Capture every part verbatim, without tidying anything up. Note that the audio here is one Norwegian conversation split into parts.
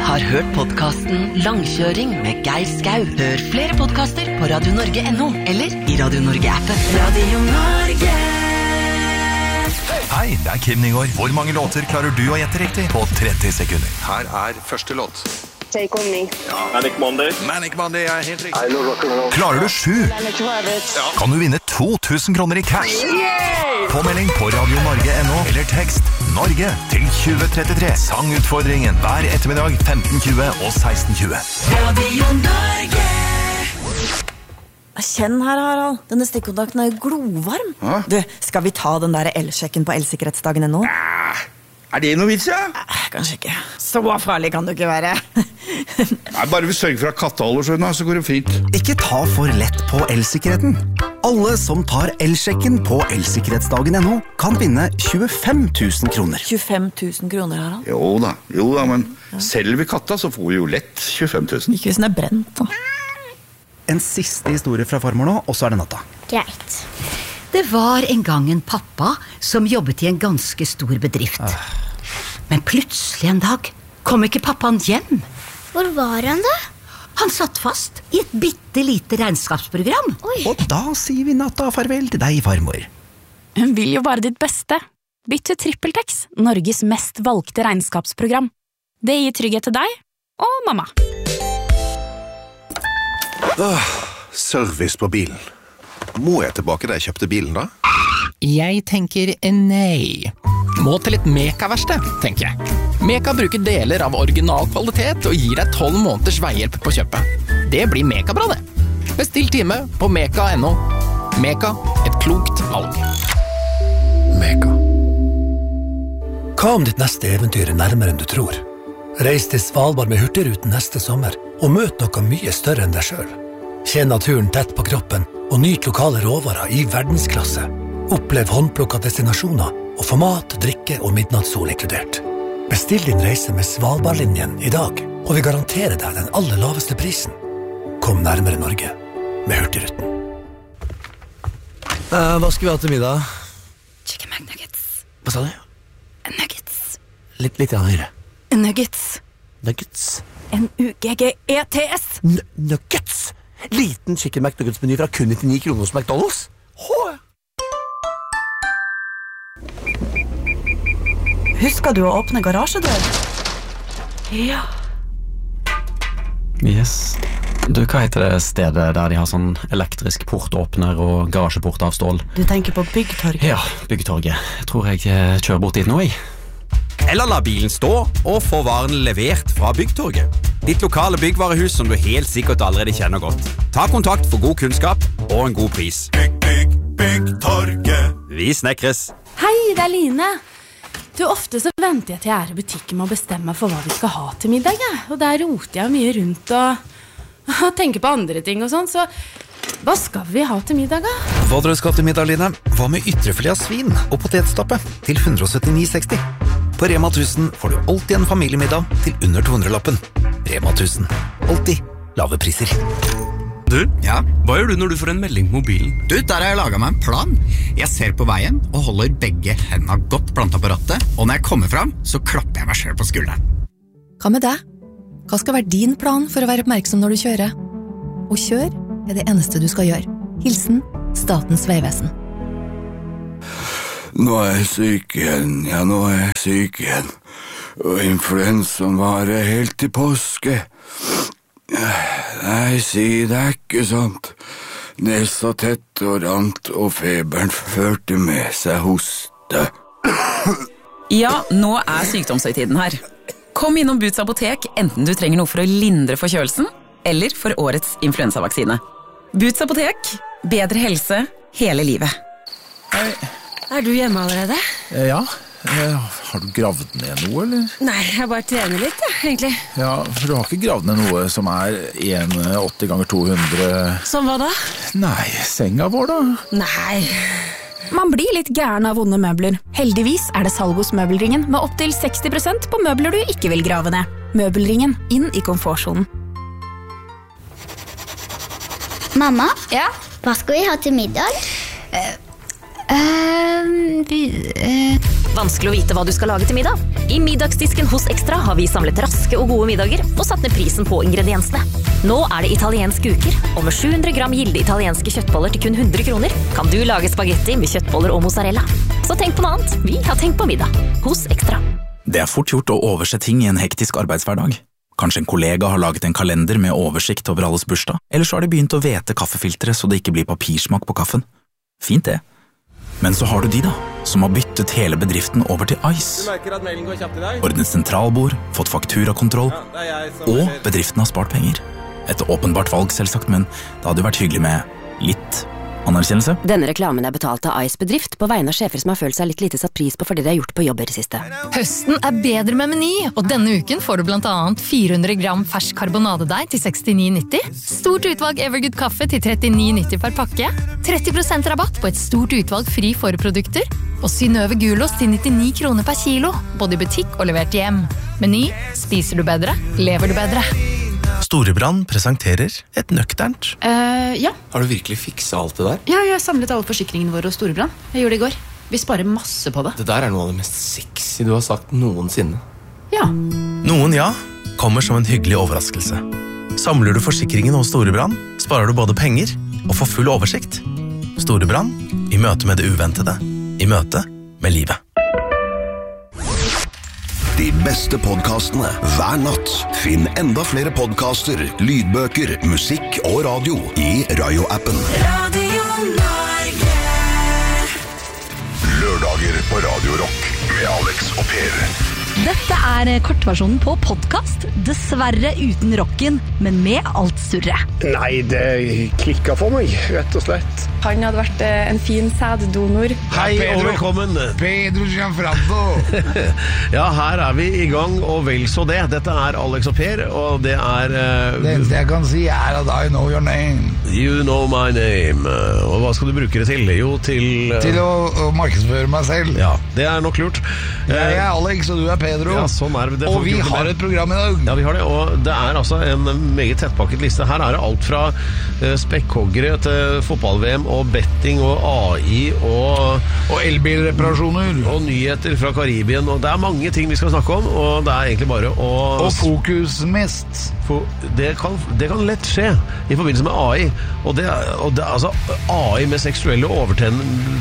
har hørt podcasten Langkjøring med Geir Skau. Hør flere podcaster på radio norge punktum no eller i Radio Norge-appen. Radio Norge. Hei, det er Kim Nygaard. Hvor mange låter klarer du å gjette riktig på tretti sekunder? Her er første låt. Take on me. Ja. Manic Monday. Manic Monday er helt riktig. I love rock and roll. Klarer du sju? Ja. Kan du vinne to tusen kroner i cash? Yay! Påmelding på radio norge punktum no eller tekst Norge til tjue trettitre. Sangutfordringen hver ettermiddag femten tjue og seksten tjue. Radio Norge. Kjenn her, Harald. Denne stikkontakten er glovarm. Hå? Du, skal vi ta den der el-sjekken på elsikkerhetsdagen ennå? Er det noe vits, ja? Eh, Kanskje ikke. Så farlig kan du ikke være. Nei, bare vi sørger for at katteholder sånn, så går det fint. Ikke ta for lett på elsikkerheten. Alle som tar el-sjekken på elsikkerhetsdagen ennå kan vinne tjuefem tusen kroner. tjuefem tusen kroner, Harald. Jo da, jo da, men selger vi katta, så får vi jo lett tjuefem tusen. Ikke hvis den er brent, da. En siste historie fra farmor nå, og så er det natta. Greit. Det var en gang en pappa som jobbet i en ganske stor bedrift. Men plutselig en dag kom ikke pappaen hjem. Hvor var han da? Han satt fast i et bittelite regnskapsprogram. Oi. Og da sier vi natta farvel til deg, farmor. Hun vil jo bare ditt beste. Bytt til TrippelTex, Norges mest valgte regnskapsprogram. Det gir trygghet til deg og mamma. Åh, service på bilen. Må jeg tilbake da jeg kjøpte bilen da? Jeg tenker nei. Må til et Meka-verksted, tenker jeg. Meka bruker deler av original kvalitet og gir deg tolv måneders veihjelp på kjøpet. Det blir Meka-bra det. Bestill time på meka punktum no. Meka, et klokt valg. Meka. Hva om ditt neste eventyr er nærmere enn du tror? Reis til Svalbard med Hurtigruten neste sommer, og møt noe mye større enn deg selv. Kjenn naturen tett på kroppen, og nyt lokale råvarer i verdensklasse. Opplev håndplukka destinasjoner, og få mat, drikke og midnattssol inkludert. Bestill din reise med Svalbardlinjen i dag, og vi garanterer deg den aller laveste prisen. Kom nærmere Norge med Hurtigruten. Uh, hva skal vi ha til middag? Chicken McNuggets. Hva sa du? Nuggets. Litt, litt høyere. Nuggets. Nuggets. N U G G E T S. N nuggets. Liten chicken McNuggets-meny fra kun nittini kroner hos McDonald's. Hå! Husker du å åpne garasjedør? Ja. Yes. Du, hva heter det stedet der de har sånn elektrisk portåpner og garasjeport av stål? Du tenker på Byggtorget? Ja, Byggtorget. Jeg tror jeg eh, kjører bort dit nå, jeg. Eller la bilen stå og få varen levert fra Byggtorget. Ditt lokale byggvarehus som du helt sikkert allerede kjenner godt. Ta kontakt for god kunnskap og en god pris. Bygg, bygg, Byggtorget. Vi snekres. Hei, det er Line. Du, ofte så venter jeg til jeg er i butikken med å bestemme for hva vi skal ha til middag. Ja. Og der roter jeg mye rundt og, og tenker på andre ting og sånn. Så hva skal vi ha til middag da? Hva dere skal til middag, Line? Hva med ytrefilet av svin og potetstappe til hundre og syttini seksti? På Rema tusen får du alltid en familiemiddag til under to hundre-lappen. Rema tusen. Alltid lave priser. Du, ja? Hva gjør du når du får en melding på mobilen? Du, der har jeg laget meg en plan. Jeg ser på veien og holder begge hendene godt plantet på rattet, og når jeg kommer frem, så klapper jeg meg selv på skulderen. Hva med deg? Hva skal være din plan for å være oppmerksom når du kjører? Og kjør er det eneste du skal gjøre. Hilsen Statens vegvesen. Nå er jeg syk igjen, ja, nå er jeg syk igjen. Og influensaen varer helt til påske. Nei, si det er ikke sant. Nesa tett og rant, og feberen førte med seg hoste. Ja, nå er sykdomshøytiden her. Kom innom Boots apotek, enten du trenger noe for å lindre forkjølelsen, eller for årets influensavaksine. Boots apotek, bedre helse hele livet. Hei. Er du hjemme allerede? Ja, har du gravd ned noe, eller? Nei, jeg bare trener litt, ja, egentlig. Ja, for du har ikke gravd ned noe som er en komma åtti ganger to hundre... Som hva da? Nei, senga vår da? Nei. Man blir litt gæren av vonde møbler. Heldigvis er det salg hos Møbelringen med opp til seksti prosent på møbler du ikke vil grave ned. Møbelringen, inn i komfortsonen. Mamma? Ja? Hva skal vi ha til middag? Uh, uh, vi, uh, Vanskelig å vite hva du skal lage til middag? I middagsdisken hos Extra har vi samlet raske og gode middager og satt ned prisen på ingrediensene. Nå er det italienske uker, og med sju hundre gram gilde italienske kjøttboller til kun hundre kroner kan du lage spagetti med kjøttboller og mozzarella. Så tenk på noe annet, vi har tenkt på middag hos Extra. Det er fort gjort å overse ting i en hektisk arbeidshverdag. Kanskje en kollega har laget en kalender med oversikt over alles bursdag, eller så har de begynt å vete kaffefiltre så det ikke blir papirsmak på kaffen. Fint det. Men så har du de da, som har byttet hele bedriften over til Ice. Du merker at mailen går kjapt i dag? Ordnet sentralbord, fått fakturakontroll, Ja, det er jeg som og er- bedriften har spart penger. Et åpenbart valg selvsagt, men det hadde jo vært hyggelig med litt anerkjennelse. Denne reklamen er betalt av Ice Bedrift på vegne av sjefer som har følt seg litt lite satt pris på fordi de har gjort på jobber i siste. Høsten er bedre med Meny, og denne uken får du blant annet fire hundre gram fersk karbonadedeig til sekstini nitti, stort utvalg Evergood kaffe til trettini nitti per pakke, tretti prosent rabatt på et stort utvalg fri forprodukter, og Synnøve gulost til nittini kroner per kilo, både i butikk og levert hjem. Meny, spiser du bedre, lever du bedre. Storebrand presenterer et nøkternt. Uh, ja. Har du virkelig fikset alt det der? ja, jeg har samlet alle forsikringene våre hos Storebrand. Jeg gjorde det i går. Vi sparer masse på det. Det der er noe av det mest sexy du har sagt noensinne. Ja. Noen ja, kommer som en hyggelig overraskelse. Samler du forsikringen hos Storebrand, sparer du både penger og får full oversikt. Storebrand, i møte med det uventede, i møte med livet. De beste podcastene hver natt. Finn enda flere podcaster, lydbøker, musikk og radio i Rayo-appen. Radio Norge. Lørdager på Radio Rock med Alex og Per. Dette er kortversjonen på podcast, dessverre uten rocken, men med alt surret. Nei, det klikket for meg, rett og slett. Han hadde vært en fin sæddonor. Hei og velkommen. Pedro Gianfranco. Ja, her er vi i gang, og vel så det. Dette er Alex og Per, og det er... Uh, det eneste jeg kan si er at I know your name. You know my name. Og hva skal du bruke det til? Jo, til... Uh, til å, å markedsføre meg selv. Ja, det er nok lurt. Jeg er Alex, og du er Pedro. Ja, sånn er det. Og vi har et program i dag. Ja, vi har det, og det er altså en meget tettpakket liste. Her er det alt fra uh, spekkhoggere til fotball-V M og betting og A I og, og elbilreparasjoner og nyheter fra Karibien, og det er mange ting vi skal snakke om, og det er egentlig bare å og fokusmist det kan, det kan lett skje i forbindelse med A I, og det, og det altså A I med seksuelle overtenn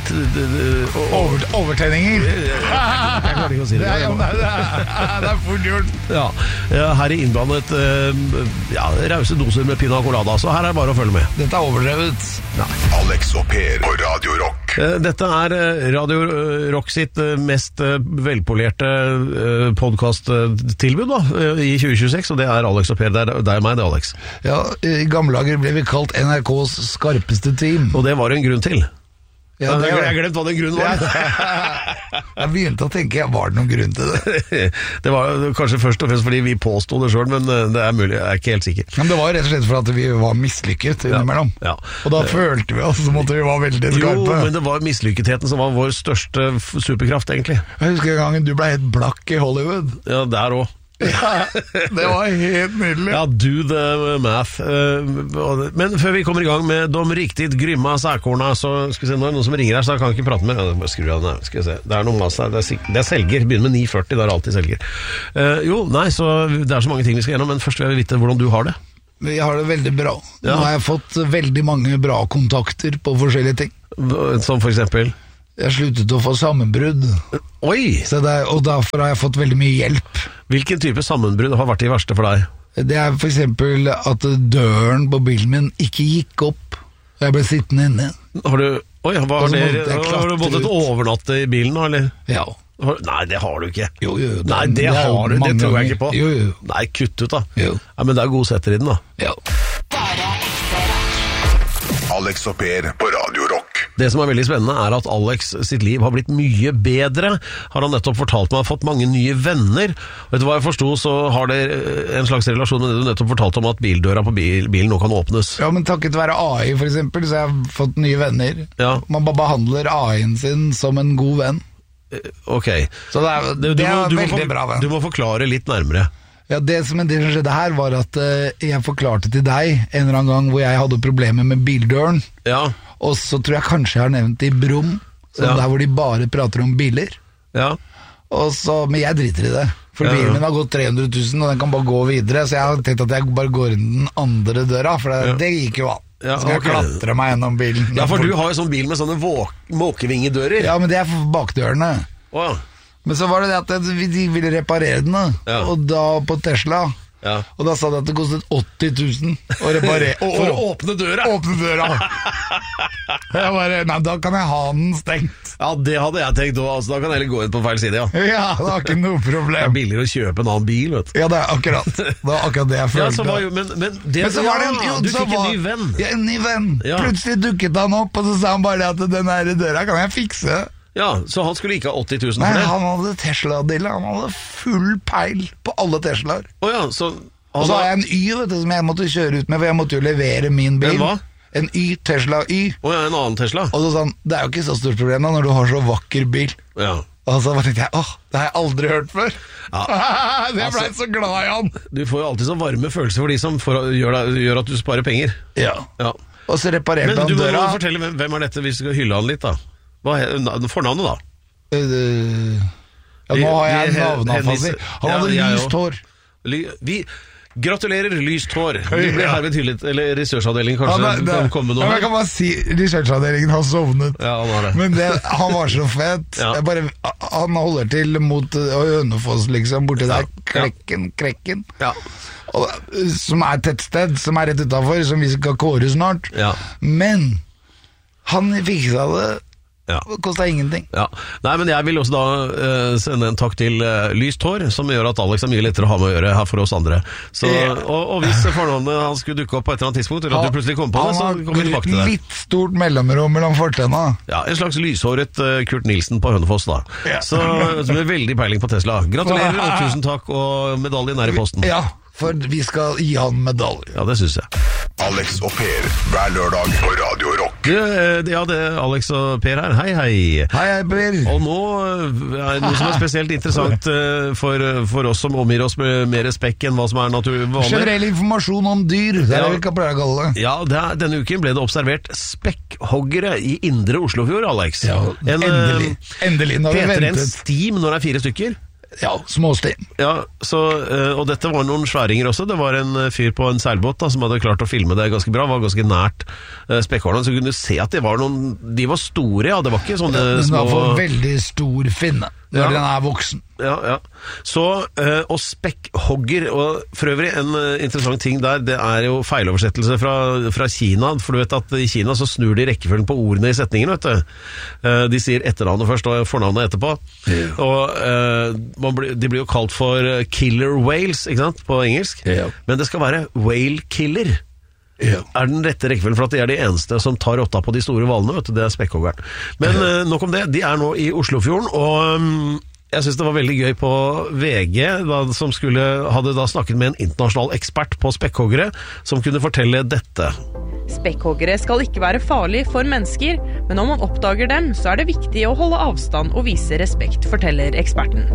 Over, overtenninger jeg klarer ikke å si det, det er, det er, det er fort gjort ja, her er innblandet ja, rause doser med pina colada, så her er det bare å følge med. Dette er overdrevet. Nei. Alex og Per på Radio Rock. Dette er Radio Rock sitt mest velpolerte podcasttilbud da, i tjue tjueseks, og det er Alex og Per. Det er, det er meg, det er Alex. Ja, i gamle dager ble vi kalt N R K's skarpeste team. Og det var en grunn til. Ja, det jeg har glemt hva den grunnen var. Jeg begynte å tenke, var det noen grunn til det? Det var kanskje først og fremst fordi vi påstod det selv, men det er mulig, jeg er ikke helt sikker. Men det var rett og slett for at vi var mislykket innimellom. Ja, ja. Og da følte vi oss som at vi var veldig skarpe. Jo, men det var mislykketheten som var vår største superkraft, egentlig. Jeg husker en gang du ble helt blakk i Hollywood. Ja, der også. Ja, det var helt nydelig. Ja, do the math. Men før vi kommer i gang med de riktigt grymma særkorna, så skal vi se, nå er det noen som ringer her, så jeg kan ikke prate med. Ja, bare skru av den her, skal vi se. Det er noen masse, det er, det er selger, begynner med ni førti, det er alltid selger. Uh, jo, nei, så det er så mange ting vi skal gjennom, men først vil jeg vite hvordan du har det. Jeg har det veldig bra. Nå Ja. har jeg fått veldig mange bra kontakter på forskjellige ting. Som for eksempel? Jeg sluttet å få sammenbrudd. Oi! Så det er, og derfor har jeg fått veldig mye hjelp. Hvilken type sammenbrudd har vært det verste for deg? Det er for eksempel at døren på bilen min ikke gikk opp, og jeg ble sittende inne. Har du, oi, hva har, Og så det, måtte jeg har du måttet klatre ut. overnatte i bilen da, eller? Ja. Har, nei, det har du ikke. Jo, jo. Det, Nei, det, det er jo har du, det mange tror jeg ganger. ikke på. Jo, jo. Nei, kutt ut da. Jo. Ja, men det er god setter i den da. Ja. Alex og Per på Radio Rock. Det som er veldig spennende er at Alex sitt liv har blitt mye bedre, har han nettopp fortalt meg, har fått mange nye venner. Vet du hva jeg forstod, så har det en slags relasjon med det du nettopp fortalte om at bildøra på bil, bilen nå kan åpnes. Ja, men takket være A I for eksempel, så har jeg fått nye venner. Ja. Man bare behandler A I-en sin som en god venn. Ok. Så det er, Du, du, det er må, du, må veldig for, bra venn. du må forklare litt nærmere. Ja, det som, det som skjedde her var at uh, jeg forklarte til deg en eller annen gang hvor jeg hadde problemer med bildøren. Ja. Og så tror jeg kanskje jeg har nevnt det i Brum, så Ja. der hvor de bare prater om biler. Ja. Og så, men jeg driter i det. For Ja, ja. bilen min har gått tre hundre tusen, og den kan bare gå videre. Så jeg har tenkt at jeg bare går inn den andre døra, for det, Ja. det gikk jo an. Ja, Så skal ok. jeg klatre meg gjennom bilen. Ja, for du har jo sånn bil med sånne vå- måkevingedører. Ja, men det er for bakdørene. Wow. Men så var det det at de de ville reparere den, da. Ja. Og da på Tesla. Ja. Og da sa de at det kostet åtti tusen å reparere. For å åpne døra. Åpne døra. Jeg bare, nei, da kan jeg ha den stengt. Ja, det hadde jeg tenkt også. Altså, da kan jeg heller gå inn på feil side, ja. Ja, det var ikke noe Det er problem. billigere å kjøpe en annen bil, vet du. Ja, det er akkurat. Det var akkurat det jeg Ja, følte. så var jo, men, men, det, Men så var det en, ja, jo, du så fikk var, en ny venn. Ja, en ny venn. Ja. Plutselig dukket han opp, og så sa han bare det at den her døra kan jeg fikse. Ja, så han skulle ikke ha åtti tusen Nei, for det? han hadde Tesla-dille. Han hadde full peil på alle Teslaer. Åja, så... Og så har jeg en Y, vet du, som jeg måtte kjøre ut med, for jeg måtte jo levere min bil. En hva? En Y, Tesla Y. Åja, en annen Tesla. Og så sa han, det er jo ikke så stort problem da, når du har så vakker bil. Ja. Og så bare tenkte jeg, åh, det har jeg aldri hørt før. Ja. jeg ble Altså- så glad i han. Du får jo alltid så varme følelser for de som får, gjør, deg- gjør at du sparer penger. Ja. Ja. Og så reparerte Men han du må døra. fortelle hvem, hvem er dette, hvis vi skal hylle han litt da. Hva er na- fornavnet da? Øh, ja, nå har jeg Vi- vi- navneafasi. Hennis- Han hadde Ja, jeg lyst også. hår. Ly, vi gratulerer, lyst hår. Du blir Ja. herved hyllet, eller researchavdelingen kanskje Ja, det- kan komme med ja, noe men jeg kan bare si, researchavdelingen har sovnet. Ja, han har det. Men det, han var så fett. Ja. Jeg bare, han holder til mot uh, Hønefoss, liksom, borti der. Klekken, Krekken. Ja. Og, uh, som er et tettsted, som er rett utenfor, som vi skal kåre snart. Ja. Men han fiksa det. Ja. Det kostet ingenting. Ja. Nei, men jeg vil også da eh, sende en takk til eh, lyst hår, som gjør at Alex er mye lettere å ha med å gjøre her for oss andre. Så, Ja. og, og hvis fornavnet han skulle dukke opp på et eller annet tidspunkt, eller at du plutselig kom på det, så Han kommer vi tilbake til har det. litt stort mellomrom mellom fortenna. Ja, en slags lyshåret eh, Kurt Nilsen på Hønefoss da. Ja. Så, som er veldig peiling på Tesla. Gratulerer, og tusen takk, og medaljen er i posten. Ja, for vi skal gi han medalje. Ja, det synes jeg. Alex og Per hver lørdag på Radio Rock. Du, eh, ja, det er Alex og Per her. Hei, hei. Hei, hei, Per. Og nå eh, er det noe som er spesielt interessant eh, for, for oss som omgir oss med mer spekk enn hva som er natur vanlig. Generell informasjon om dyr, det er Ja. det vi kan pleier å kalle det. Ja, det er, denne uken ble det observert spekkhoggere i indre Oslofjord, Alex. Ja, en, endelig. eh, Endelig, nå har vi Heter det en ventet. steam når det er fire stykker? Ja, småstim. Ja, så, eh, og dette var noen sværinger også. Det var en eh, fyr på en seilbåt da, som hadde klart å filme det ganske bra. Var ganske nært uh, spekkhoggerne, så kunne du se at de var noen De var store, ja. Det var ikke sånne Den små har fått veldig stor finne når Ja. den er voksen. Ja, ja. Så, eh, og spekkhogger, og for øvrig en eh, interessant ting der, det er jo feiloversettelse fra, fra Kina, for du vet at i Kina så snur de rekkefølgen på ordene i setningen, vet du. Eh, de sier etternavnet først og fornavnet etterpå. Ja. Og eh, man blir, de blir jo kalt for eh, killer whales, ikke sant, på engelsk. Ja. Men det skal være whale killer. Ja. Er den rette rekkefølgen, for at de er de eneste som tar rotta på de store hvalene, vet du, det er spekkhoggeren. Men eh, nok om det, de er nå i Oslofjorden, og um, jeg synes det var veldig gøy på V G, da, som skulle, hadde da snakket med en internasjonal ekspert på spekkhoggere, som kunne fortelle dette. Spekkhoggere skal ikke være farlig for mennesker, men om man oppdager dem, så er det viktig å holde avstand og vise respekt, forteller eksperten.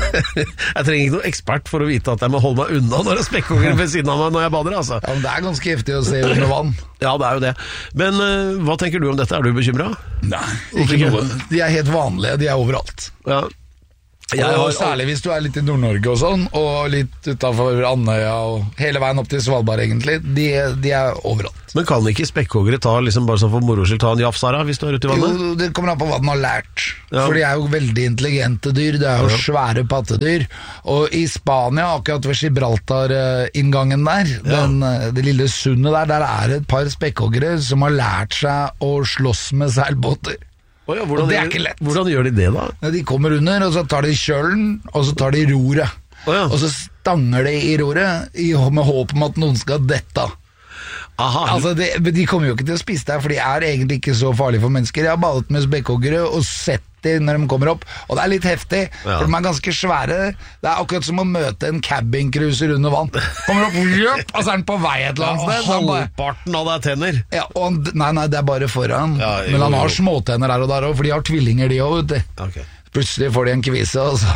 Jeg trenger ikke noen ekspert for å vite at jeg må holde meg unna når det er spekkhoggere ved siden av meg når jeg bader, altså. Ja, men det er ganske heftig å se under vann. Ja, det er jo det. Men uh, hva tenker du om dette? Er du bekymret? Nei, Hvorfor ikke ikke? noe. De er helt vanlige, de er overalt. Ja. Jeg og har- særlig hvis du er litt i Nord-Norge og sånn, og litt utenfor Andøya og hele veien opp til Svalbard egentlig, de, de er overalt. Men kan ikke spekkhoggere ta, liksom bare sånn for moro skyld, ta en jafs her da, hvis du er ute i vannet? Jo, det kommer an på hva den har lært. Ja. For de er jo veldig intelligente dyr, det er jo Ja. svære pattedyr. Og i Spania, akkurat ved Gibraltar-inngangen der, den, det lille sundet der, der er det et par spekkhoggere som har lært seg å slåss med seilbåter. Å ja, hvordan, Og det er gjør- ikke lett. Hvordan gjør de det da? Ja, De kommer under, og så tar de kjølen, og så tar de roret. Å ja. Og så stanger de i roret, i, med håp om at noen skal dette. Aha. Altså, det, men de kommer jo ikke til å spise deg, for de er egentlig ikke så farlige for mennesker. Jeg har badet med spekkhoggere og sett de når de kommer opp, og det er litt heftig, Ja. for de er ganske svære. Det er akkurat som å møte en cabincruiser under vann. Kommer opp, jøp, og så er den på vei et eller annet sted. så han bare- Halvparten av deg er tenner. Ja, og han, nei, nei, det er bare foran. Ja, jo, men han jo. har småtenner der og der også, for de har tvillinger de også, vet du. Ok. Plutselig får de en kvise, og så...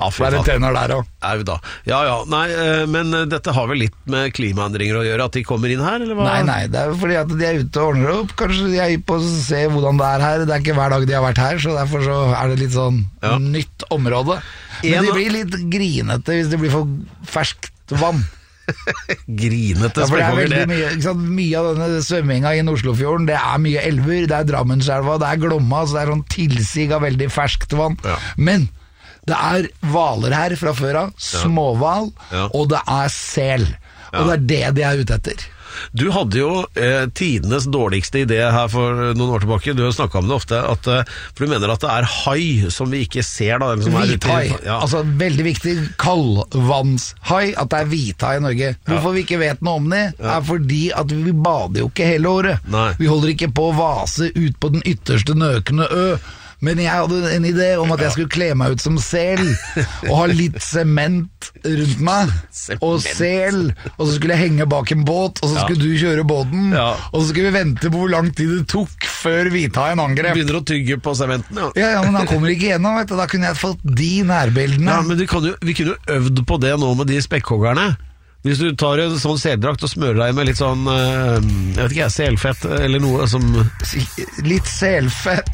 Ja, Være tenner der også. Au da. Ja, ja. Nei, men dette har vel litt med klimaendringer å gjøre, at de kommer inn her, eller hva? Nei, nei, det er fordi at de er ute og ordner opp. Kanskje de er på å se hvordan det er her. Det er ikke hver dag de har vært her, så derfor så er det litt sånn ja. nytt område. Men en... de blir litt grinete hvis det blir for ferskt vann. Grinete spekkonger ja, det mye, ikke sant? Mye av denne svømminga i Oslofjorden, det er mye elver, det er Drammenselva, det er Glomma, så det er sånn tilsig av veldig ferskt vann ja. Men det er hvaler her fra før av, småhval ja. Og det er sel og ja. Det er det de er ute etter. Du hadde jo eh, tidenes dårligste idé her for noen år tilbake. Du har snakket om det ofte at, for du mener at det er hai som vi ikke ser da, hvithai, ja. Altså veldig viktig kaldvannshai, at det er hvithai i Norge. Hvorfor ja. vi ikke vet noe om det ja. er fordi at vi bader jo ikke hele året. Nei. Vi holder ikke på å vase ut på den ytterste nøkende ø. Men jeg hadde en idé om at jeg skulle kle meg ut som sel og ha litt sement rundt meg og sel, og så skulle jeg henge bak en båt, og så skulle ja. du kjøre båten ja. og så skulle vi vente på hvor lang tid det tok før hvithaien angrep. Begynner å tygge på sementen, ja. Ja, ja, men han kommer ikke gjennom, vet du. Da kunne jeg fått de nærbildene. Ja, men vi kunne jo, vi kunne jo øvd på det nå med de spekkhoggerne. Hvis du tar en sånn seldrakt og smører deg med litt sånn, jeg vet ikke, selfett eller noe som... Litt selfett.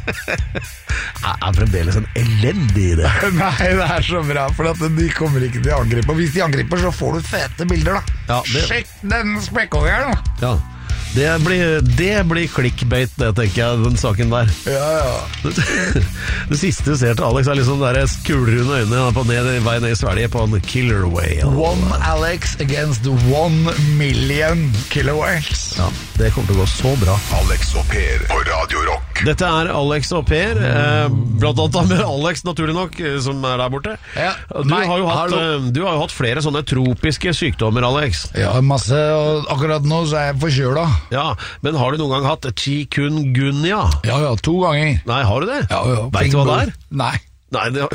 Jeg er fremdeles en elendig i det. Nei, det er så bra, for at de kommer ikke til å angripe. Og hvis de angriper, så får du fete bilder da. Ja, det... Sjekk den spekkhoggeren da. Ja. Det blir, det blir clickbait, det tenker jeg, den saken der. Ja, ja. Det siste du ser til Alex er liksom der kuler under øynene på ned, vei ned i Sverige på en killer whale. One Alex against one million killer whales. Ja, det kommer til å gå så bra. Alex og Per på Radio Rock. Dette er Alex og Per, eh, blant annet med Alex, naturlig nok, som er der borte. Ja, du, har jo hatt, du har jo hatt flere sånne tropiske sykdommer, Alex. Ja, masse, og akkurat nå så er jeg forkjøla. Ja, men har du noen gang hatt chikungunya? Ja, ja, to ganger. Nei, har du det? Ja, ja. Vet du hva det er? Nei. Nei, det,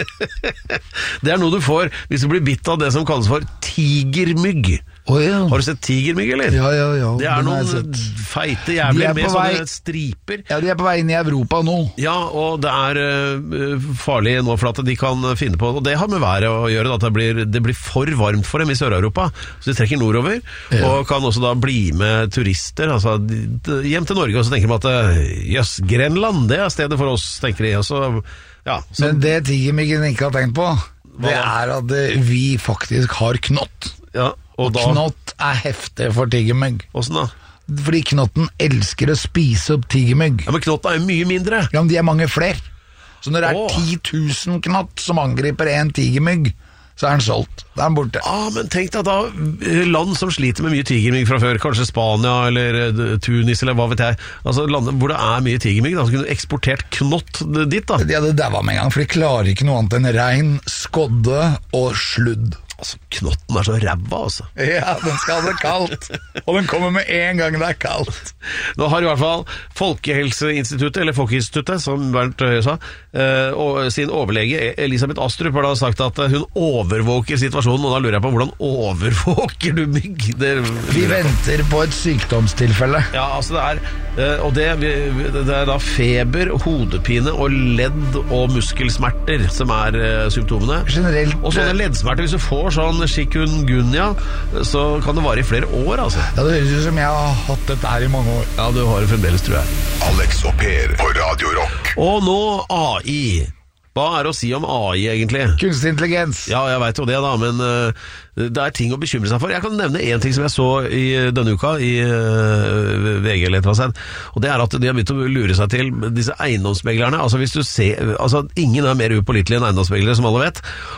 det er noe du får hvis du blir bitt av det som kalles for tigermygg. Oh, ja. Har du sett tigermygg, eller? Ja, ja, ja. Det er noen feite jævler med sånne vei... striper. Ja, de er på vei inn i Europa nå. Ja, og det er uh, farlig nå for at de kan finne på, og det har med været å gjøre, da, at det blir, det blir for varmt for dem i Sør-Europa, så de trekker nordover, ja. Og kan også da bli med turister, altså hjem til Norge, og så tenker de at jøss, Grenland, det er stedet for oss, tenker de, og så, ja. Så... Men det tigermyggen ikke har tenkt på, det er at vi faktisk har knott. Ja. Og, og da... knott er heftig for tigermygg. Hvordan da? Fordi knotten elsker å spise opp tigermygg. Ja, men knotten er jo mye mindre. Ja, men de er mange flere. Så når det er ti tusen knott som angriper en tigermygg, så er den solgt. Da er den borte. Ah, men tenk deg da, land som sliter med mye tigermygg fra før, kanskje Spania eller Tunis eller hva vet jeg, altså land hvor det er mye tigermygg, da, så kunne du eksportert knott dit da. De hadde daua med en gang, for de klarer ikke noe annet enn regn, skodde og sludd. Altså, knotten er så ræva, altså. Ja, den skal ha det kaldt. Og den kommer med en gang det er kaldt. Nå har i hvert fall Folkehelseinstituttet, eller Folkeinstituttet, som Bernt Høie sa, og sin overlege Elisabeth Astrup har da sagt at hun overvåker situasjonen, og da lurer jeg på hvordan overvåker du mygg? Det, Vi venter på et sykdomstilfelle. Ja, altså det er, og det, det er da feber, hodepine og ledd og muskelsmerter som er symptomene. Generelt. Og sånne leddsmerter, hvis du får sånn chikungunya, så kan det vare i flere år, altså. Ja, det høres ut som jeg har hatt dette her i mange år. Ja, du har det fremdeles, tror jeg. Alex og Per på Radio Rock. Og nå A I. Hva er det å si om A I egentlig? Kunstig intelligens. Ja, jeg vet jo det da, men uh, det er ting å bekymre seg for. Jeg kan nevne en ting som jeg så i denne uka i uh, V G eller et eller annet sted, og det er at de har begynt å lure seg til disse eiendomsmeglerne. Altså hvis du ser, altså ingen er mer upålitelig enn eiendomsmeglere, som alle vet,